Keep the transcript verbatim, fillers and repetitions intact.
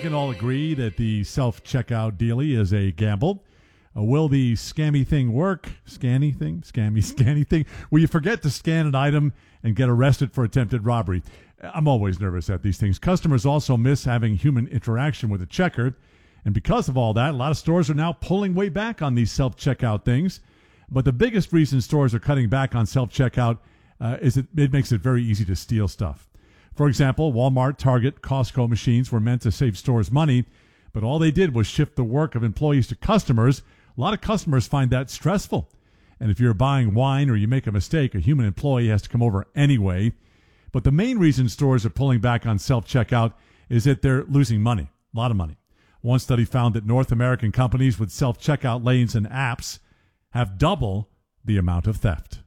can all agree that the self-checkout dealie is a gamble. Uh, will the scammy thing work? Scanny thing? Scammy, scanny thing? Will you forget to scan an item and get arrested for attempted robbery? I'm always nervous at these things. Customers also miss having human interaction with a checker. And because of all that, a lot of stores are now pulling way back on these self-checkout things. But the biggest reason stores are cutting back on self-checkout uh, is it, it makes it very easy to steal stuff. For example, Walmart, Target, Costco machines were meant to save stores money, but all they did was shift the work of employees to customers. A lot of customers find that stressful. And if you're buying wine or you make a mistake, a human employee has to come over anyway. But the main reason stores are pulling back on self-checkout is that they're losing money, a lot of money. One study found that North American companies with self-checkout lanes and apps have double the amount of theft.